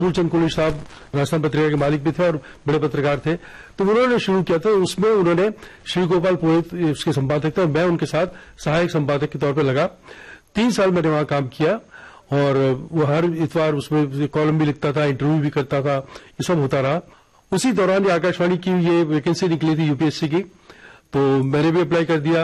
फूलचंद कुली साहब राजस्थान पत्रिका के मालिक भी थे और बड़े पत्रकार थे, तो उन्होंने शुरू किया था। उसमें उन्होंने श्री गोपाल पुरोहित उसके संपादक थे और मैं उनके साथ सहायक संपादक के तौर पर लगा। 3 साल मैंने वहां काम किया और वो हर इतवार उसमें कॉलम भी लिखता था, इंटरव्यू भी करता था, ये सब होता रहा। उसी दौरान ये आकाशवाणी की ये वैकेंसी निकली थी यूपीएससी की, तो मैंने भी अप्लाई कर दिया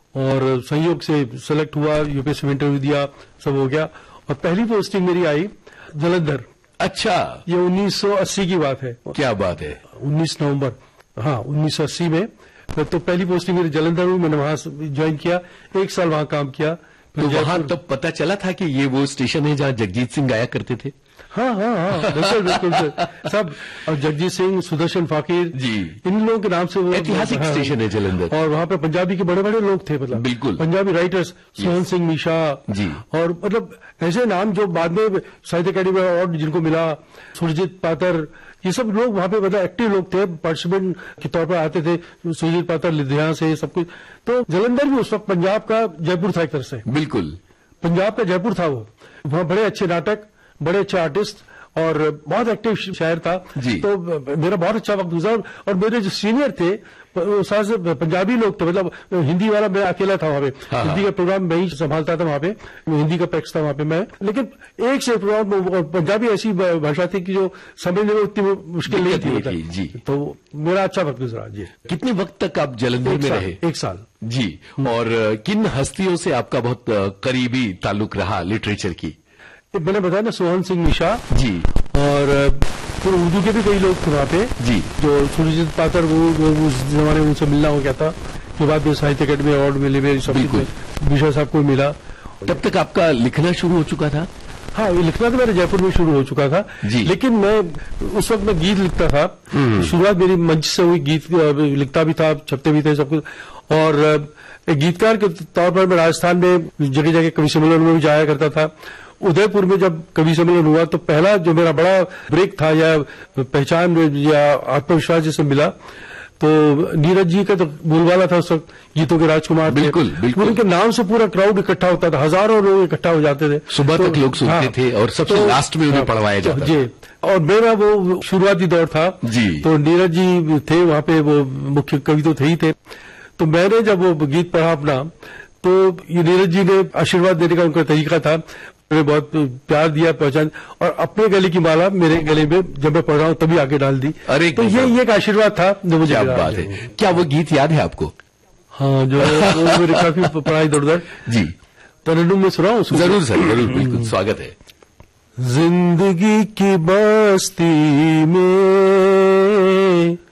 और संयोग से सेलेक्ट हुआ, यूपीएससी में इंटरव्यू दिया, सब हो गया और पहली पोस्टिंग मेरी आई जलंधर। अच्छा, ये 1980 की बात है। क्या बात है। 19 नवंबर, हाँ 1980 में। तो पहली पोस्टिंग मेरी जलंधर हुई, मैंने वहां ज्वाइन किया, 1 साल वहां काम किया। तो वहां तब पता चला था कि ये वो स्टेशन है जहां जगजीत सिंह गाया करते थे? हाँ हाँ हाँ, बिल्कुल बिल्कुल सब। और जगजीत सिंह, सुदर्शन फाकिर जी, इन लोगों के नाम से वो ऐतिहासिक स्टेशन है जलंधर। और वहां पे पंजाबी के बड़े बड़े लोग थे, मतलब बिल्कुल पंजाबी राइटर्स, सोहन सिंह मीशा जी, और मतलब ऐसे नाम जो बाद में साहित्य अकादमी अवार्ड जिनको मिला, सुरजीत पातर, ये सब लोग वहां पे मतलब एक्टिव लोग थे, पार्टिसिपेंट के तौर पर आते थे। सुरजीत पातर लुधियाना से, सब कुछ। तो जलंधर भी उस वक्त पंजाब का जयपुर था एक तरह से। बिल्कुल पंजाब का जयपुर था वो। वहां बड़े अच्छे नाटक, बड़े अच्छे आर्टिस्ट और बहुत एक्टिव शहर था जी। तो मेरा बहुत अच्छा वक्त गुजरा और मेरे जो सीनियर थे वो साथ पंजाबी लोग थे, मतलब हिंदी वाला मैं अकेला था वहां पे। हाँ, हिंदी का प्रोग्राम मैं ही संभालता था वहां पे, हिंदी का पैक्स था वहां पे मैं। लेकिन एक से प्रोग्राम पंजाबी ऐसी भाषा थी कि जो समझने में उतनी मुश्किल नहीं थी जी। तो मेरा अच्छा वक्त गुजरा जी। कितने वक्त तक आप जलंधर में रहे? 1 साल जी। और किन हस्तियों से आपका बहुत करीबी ताल्लुक रहा लिटरेचर की? मैंने बताया ना, सोहन सिंह मीशा जी, और फिर उर्दू के भी कई लोग थे वहां पे जी, जो सुरजीत पातर, वो उस जमाने में उनसे मिलना हो गया था। के बाद में साहित्य अकादमी अवार्ड मिले, मेरी सब मीशा साहब को मिला। तब तक आपका लिखना शुरू हो चुका था? हाँ, ये लिखना तो मेरे जयपुर में शुरू हो चुका था जी। लेकिन मैं उस वक्त मैं गीत लिखता था। शुरुआत मेरी मंच से हुई, गीत लिखता भी था, छपते भी थे, सब कुछ। और एक गीतकार के तौर पर मैं राजस्थान में जगह जगह कवि सम्मेलन में भी जाया करता था। उदयपुर में जब कवि सम्मेलन हुआ तो पहला जो मेरा बड़ा ब्रेक था या पहचान या आत्मविश्वास जिसे मिला, तो नीरज जी का तो बोलबाला था उस वक्त, गीतों के राजकुमार। बिल्कुल बिल्कुल, उनके नाम से पूरा क्राउड इकट्ठा होता था, हजारों लोग इकट्ठा हो जाते थे, सुबह तक लोग सुनते थे और सबसे लास्ट में उन्हें पढ़वाया जाता जी। और मेरा वो शुरुआती दौर था जी। तो नीरज जी थे वहां पे, वो मुख्य कवि तो थे ही थे। तो मैंने जब वो गीत पढ़ा अपना, तो ये नीरज जी ने आशीर्वाद देने का उनका तरीका था, मैंने बहुत प्यार दिया, पहचान, और अपने गले की माला मेरे गले में जब मैं पढ़ रहा हूं तभी आगे डाल दी। अरे तो ये एक आशीर्वाद था जो मुझे। क्या बात है। क्या वो गीत याद है आपको? हाँ, जो मेरे काफी पढ़ा इधर उधर जी। तरन्नुम में सुनाऊं? जरूर सर, जरूर, बिल्कुल, स्वागत है। जिंदगी की बस्ती में